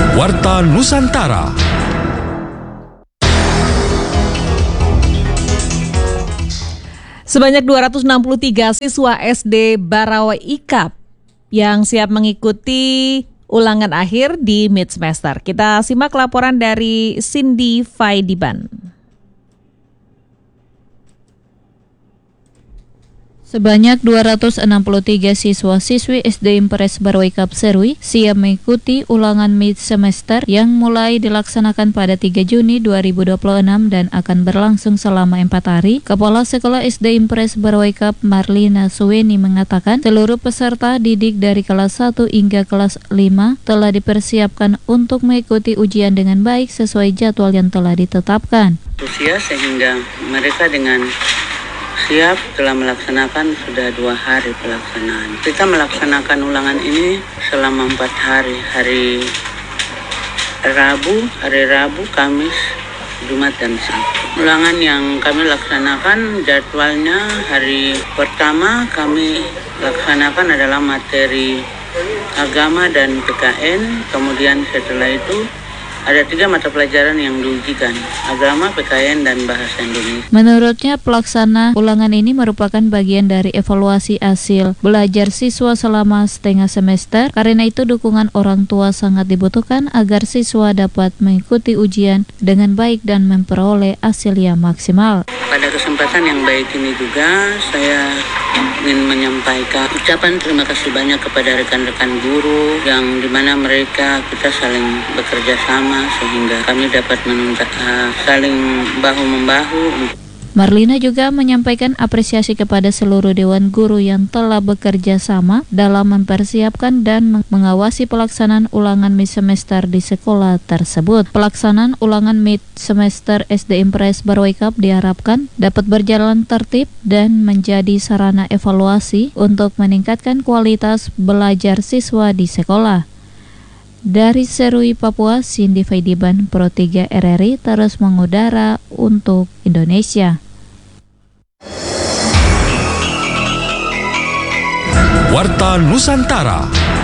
Warta Nusantara. Sebanyak 263 siswa SD Barawai IKAP yang siap mengikuti ulangan akhir di mid semester. Kita simak laporan dari Cindy Faidiban. Sebanyak 263 siswa-siswi SD Impres Barawai IKAP Serui siap mengikuti ulangan mid semester yang mulai dilaksanakan pada 3 Juni 2026 dan akan berlangsung selama 4 hari. Kepala Sekolah SD Impres Barawai IKAP Marlina Suweni mengatakan seluruh peserta didik dari kelas 1 hingga kelas 5 telah dipersiapkan untuk mengikuti ujian dengan baik sesuai jadwal yang telah ditetapkan. Usia sehingga mereka dengan siap telah melaksanakan sudah 2 hari pelaksanaan. Kita melaksanakan ulangan ini selama 4 hari. Hari Rabu, Kamis, Jumat, dan Sabtu. Ulangan yang kami laksanakan jadwalnya hari pertama kami laksanakan adalah materi agama dan PKN. Kemudian setelah itu ada 3 mata pelajaran yang diujikan, agama, PKN, dan bahasa Indonesia. Menurutnya, pelaksana ulangan ini merupakan bagian dari evaluasi hasil belajar siswa selama setengah semester. Karena itu, dukungan orang tua sangat dibutuhkan agar siswa dapat mengikuti ujian dengan baik dan memperoleh hasil yang maksimal. Pada kesempatan yang baik ini juga, saya ingin menyampaikan ucapan terima kasih banyak kepada rekan-rekan guru yang dimana mereka kita saling bekerja sama sehingga kami dapat saling bahu-membahu. Marlina juga menyampaikan apresiasi kepada seluruh Dewan Guru yang telah bekerja sama dalam mempersiapkan dan mengawasi pelaksanaan ulangan mid semester di sekolah tersebut. Pelaksanaan ulangan mid semester SD Impres Barawai IKAP diharapkan dapat berjalan tertib dan menjadi sarana evaluasi untuk meningkatkan kualitas belajar siswa di sekolah. Dari Serui, Papua, Cindy Faidiban, Pro 3 RRI terus mengudara untuk Indonesia. Warta Nusantara.